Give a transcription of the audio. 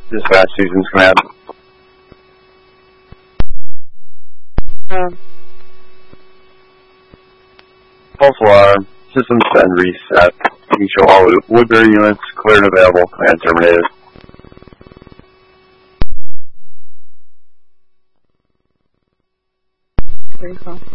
Dispatch Susan's command. False alarm. Systems send reset. You can show all Woodbury units clear and available. Command terminated. Very cool.